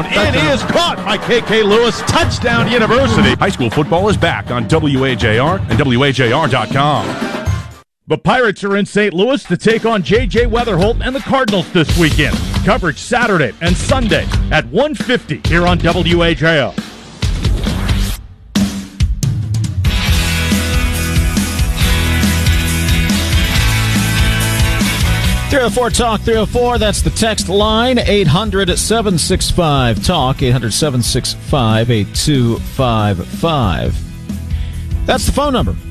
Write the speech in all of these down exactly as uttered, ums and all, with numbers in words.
it is caught by K K Lewis. Touchdown, University. High school football is back on W A J R and W A J R dot com. The Pirates are in Saint Louis to take on J J Weatherholt and the Cardinals this weekend. Coverage Saturday and Sunday at one fifty here on W A J R. three oh four Talk three oh four, that's the text line, eight hundred seven six five talk, eight hundred seven six five eight two five five. That's the phone number.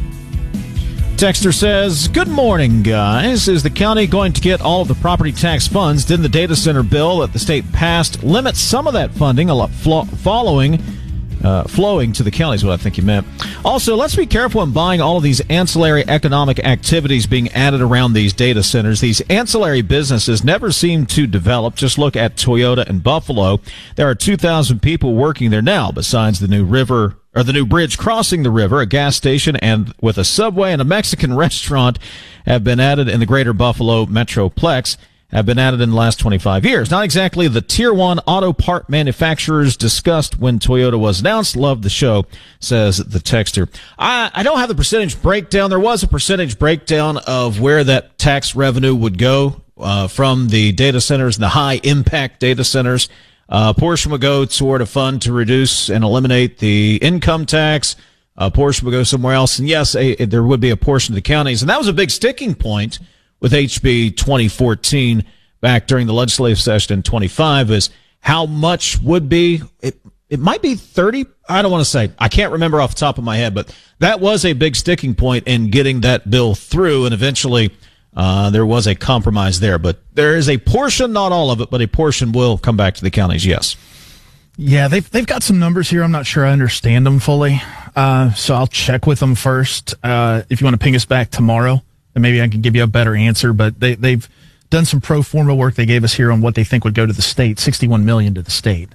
Texter says, good morning, guys. Is the county going to get all of the property tax funds? Didn't the data center bill that the state passed limit some of that funding a lot flo- following Uh, flowing to the county is what I think you meant. Also, let's be careful in buying all of these ancillary economic activities being added around these data centers. These ancillary businesses never seem to develop. Just look at Toyota and Buffalo. There are two thousand people working there now, besides the new river or the new bridge crossing the river, a gas station, and with a Subway and a Mexican restaurant have been added in the greater Buffalo Metroplex. Have been added in the last twenty-five years. Not exactly the tier one auto part manufacturers discussed when Toyota was announced. Love the show, says the texter. I, I don't have the percentage breakdown. There was a percentage breakdown of where that tax revenue would go uh, from the data centers, the high impact data centers. Uh, a portion would go toward a fund to reduce and eliminate the income tax. A portion would go somewhere else. And yes, a, there would be a portion to the counties. And that was a big sticking point with H B twenty fourteen back during the legislative session in twenty-five is how much would be, it, it might be thirty. I don't want to say, I can't remember off the top of my head, but that was a big sticking point in getting that bill through. And eventually, uh, there was a compromise there, but there is a portion, not all of it, but a portion will come back to the counties. Yes. Yeah, they've, they've got some numbers here. I'm not sure I understand them fully. Uh, so I'll check with them first. Uh, if you want to ping us back tomorrow, and maybe I can give you a better answer, but they, they've done some pro forma work they gave us here on what they think would go to the state, sixty-one million dollars to the state.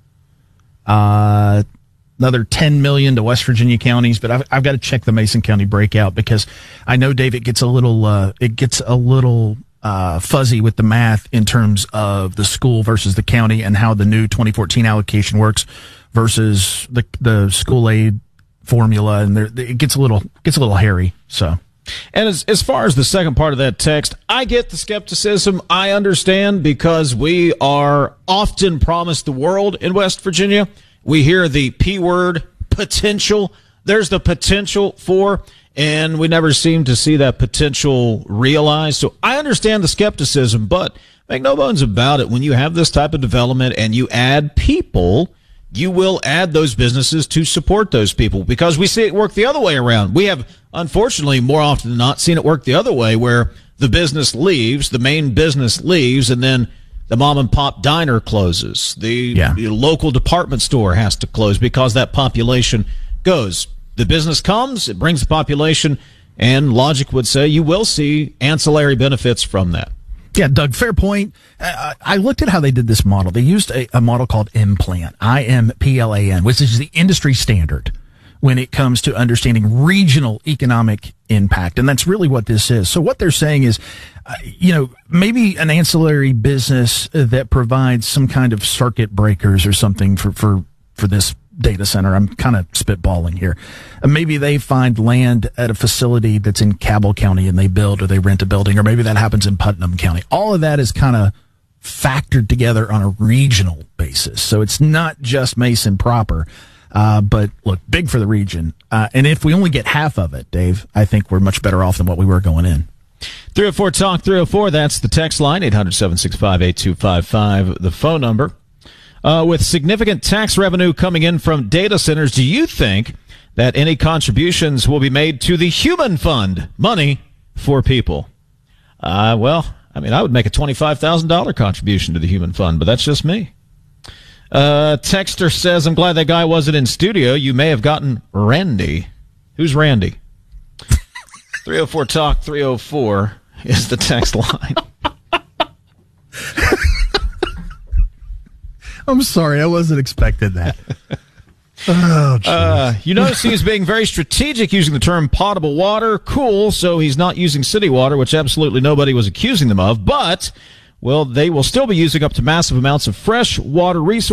Uh, another ten million dollars to West Virginia counties, but I've, I've got to check the Mason County breakout because I know, Dave, it gets a little, uh, it gets a little uh, fuzzy with the math in terms of the school versus the county and how the new twenty fourteen allocation works versus the the school aid formula, and there, it gets a little gets a little hairy, so. And as, as far as the second part of that text, I get the skepticism. I understand because we are often promised the world in West Virginia. We hear the P word, potential. There's the potential for, and we never seem to see that potential realized. So I understand the skepticism, but make no bones about it. When you have this type of development and you add people, you will add those businesses to support those people because we see it work the other way around. We have, unfortunately, more often than not, seen it work the other way where the business leaves, the main business leaves, and then the mom and pop diner closes. The, yeah. the local department store has to close because that population goes. The business comes, it brings the population, and logic would say you will see ancillary benefits from that. Yeah, Doug, fair point. Uh, I looked at how they did this model. They used a, a model called M Plan, I M P L A N, which is the industry standard when it comes to understanding regional economic impact. And that's really what this is. So what they're saying is, uh, you know, maybe an ancillary business that provides some kind of circuit breakers or something for, for, for this data center. I'm kind of spitballing here. Uh, maybe they find land at a facility that's in Cabell County and they build or they rent a building, or maybe that happens in Putnam County. All of that is kind of factored together on a regional basis. So it's not just Mason proper. Uh, but look, big for the region. Uh, and if we only get half of it, Dave, I think we're much better off than what we were going in. three oh four Talk three oh four, that's the text line, eight hundred seven six five eight two five five, the phone number. Uh, with significant tax revenue coming in from data centers, do you think that any contributions will be made to the Human Fund, money for people? Uh, well, I mean, I would make a twenty-five thousand dollars contribution to the Human Fund, but that's just me. Uh, Texter says, I'm glad that guy wasn't in studio. You may have gotten Randy. Who's Randy? three oh four Talk three oh four is the text line. I'm sorry, I wasn't expecting that. Oh, uh, you notice he was being very strategic using the term potable water. Cool, so he's not using city water, which absolutely nobody was accusing them of. But, well, they will still be using up to massive amounts of fresh water resources.